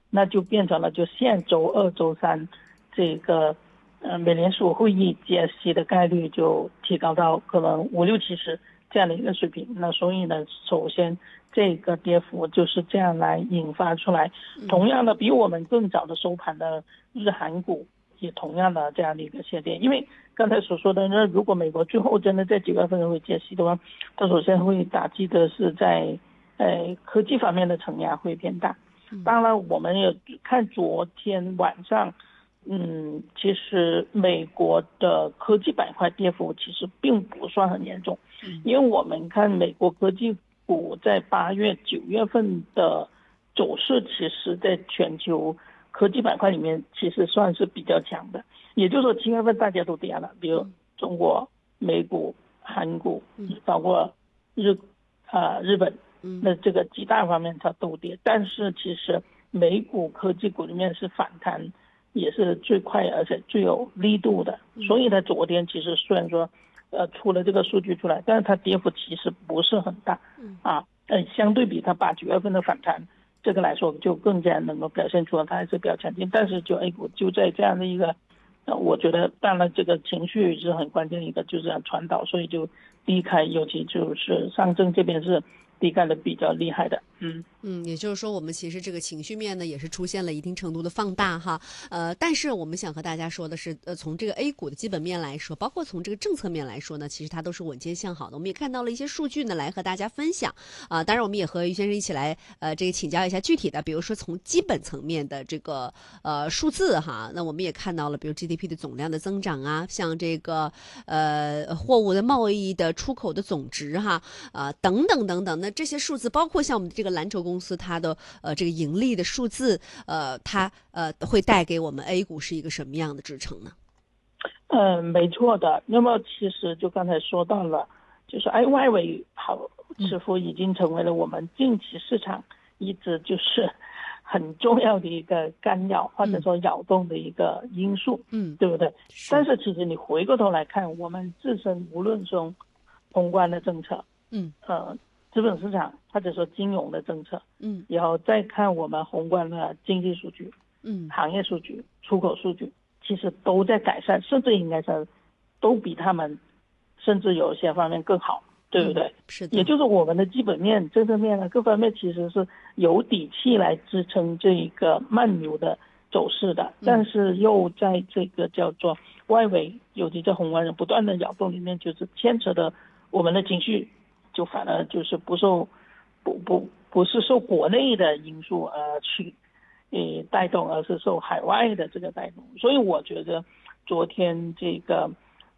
那就变成了就现周二、周三这个美联储会议加息的概率就提高到可能50-70%这样的一个水平。那所以呢，首先这个跌幅就是这样来引发出来。同样的，比我们更早的收盘的日韩股也同样的这样的一个下跌。因为刚才所说的，那如果美国最后真的在9月份会加息的话，它首先会打击的是在科技方面的承压会偏大。当然我们也看昨天晚上其实美国的科技板块跌幅其实并不算很严重。因为我们看美国科技股在8月、9月份的走势，其实在全球科技板块里面其实算是比较强的。也就是说7月份大家都跌了，比如中国、美股、韩股，包括日本，那这个几大方面它都跌。但是其实美股科技股里面是反弹也是最快而且最有力度的。所以呢，昨天其实虽然说出了这个数据出来，但是它跌幅其实不是很大相对比它8、9月份的反弹这个来说，就更加能够表现出来它还是比较强劲。但是就 A 股就在这样的一个我觉得当然这个情绪是很关键的一个，就是要传导，所以就低开，尤其就是上证这边是低开的比较厉害的。 也就是说我们其实这个情绪面呢也是出现了一定程度的放大哈。但是我们想和大家说的是从这个 A 股的基本面来说，包括从这个政策面来说呢，其实它都是稳健向好的。我们也看到了一些数据呢来和大家分享当然我们也和于先生一起来这个请教一下具体的，比如说从基本层面的这个数字哈。那我们也看到了比如 GDP 的总量的增长啊，像这个货物的贸易的出口的总值哈等等等等。那这些数字包括像我们的这个蓝筹公司它的这个盈利的数字它会带给我们 A 股是一个什么样的支撑呢？ 没错的。那么其实就刚才说到了，就是外围似乎已经成为了我们近期市场一直就是很重要的一个干扰或者说扰动的一个因素，对不对？但是其实你回过头来看，我们自身无论从宏观的政策，资本市场或者说金融的政策，然后再看我们宏观的经济数据，行业数据、出口数据，其实都在改善，甚至应该是都比他们甚至有些方面更好，对不对？ 是的。 也就是我们的基本面、政策面各方面其实是有底气来支撑这一个慢牛的走势的，但是又在这个叫做外围，尤其在宏观人不断的扰动里面，就是牵扯的我们的情绪，就反而就是不是受国内的因素去带动，而是受海外的这个带动。所以我觉得昨天这个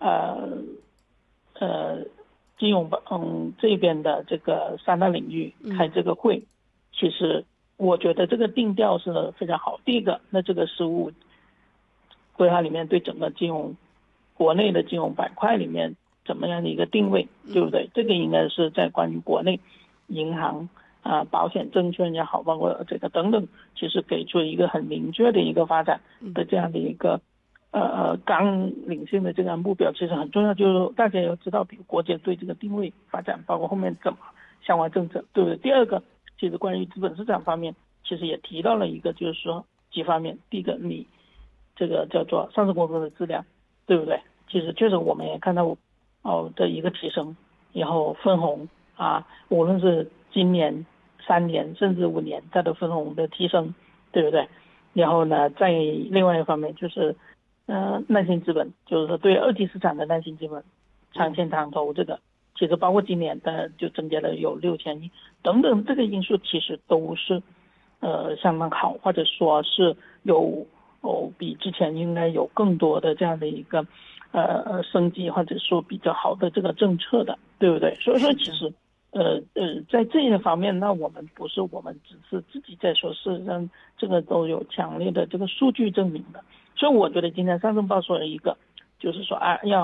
金融这边的这个3大领域开这个会，其实我觉得这个定调是非常好。第一个，那这个实务规划里面对整个国内的金融板块里面怎么样的一个定位，对不对？这个应该是在关于国内银行保险、证券也好，包括这个等等，其实给出一个很明确的一个发展的这样的一个纲领性的这个目标，其实很重要。就是大家要知道，比如国家对这个定位发展，包括后面怎么相关政策，对不对？第二个，其实关于资本市场方面，其实也提到了一个，就是说几方面。第一个，你这个叫做上市公司的质量，对不对？其实确实我们也看到的一个提升，然后分红无论是今年、3年甚至5年，它的分红的提升，对不对？然后呢，在另外一方面就是耐心资本，就是说对二级市场的耐心资本长线长投，这个其实包括今年的就增加了有6000亿等等，这个因素其实都是相当好，或者说是有比之前应该有更多的这样的一个升级，或者说比较好的这个政策的，对不对？所以说其实在这一方面，那我们只是自己在说，事实上这个都有强烈的这个数据证明的。所以我觉得今天上证报说了一个，就是说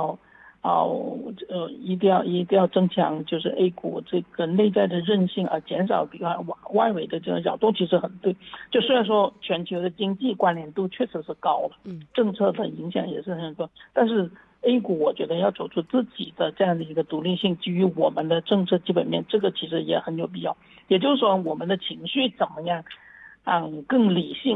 一定要增强就是 A 股这个内在的韧性，减少比外围的这个扰动，其实很对。就虽然说全球的经济关联度确实是高了，政策的影响也是很多，但是 A 股我觉得要走出自己的这样的一个独立性，基于我们的政策基本面，这个其实也很有必要。也就是说，我们的情绪怎么样更理性。